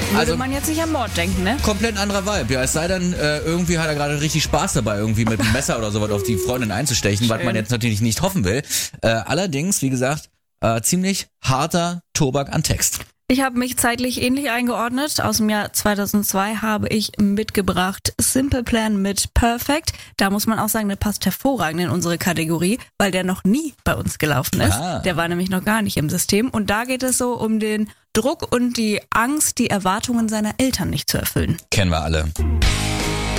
Würde man jetzt nicht an Mord denken, ne? Komplett ein anderer Vibe. Ja, es sei denn, irgendwie hat er gerade richtig Spaß dabei, irgendwie mit einem Messer oder sowas auf die Freundin einzustechen, was man jetzt natürlich nicht hoffen will. Allerdings, wie gesagt, ziemlich harter Tobak an Text. Ich habe mich zeitlich ähnlich eingeordnet. Aus dem Jahr 2002 habe ich mitgebracht Simple Plan mit Perfect. Da muss man auch sagen, der passt hervorragend in unsere Kategorie, weil der noch nie bei uns gelaufen ist. Der war nämlich noch gar nicht im System. Und da geht es so um den Druck und die Angst, die Erwartungen seiner Eltern nicht zu erfüllen. Kennen wir alle.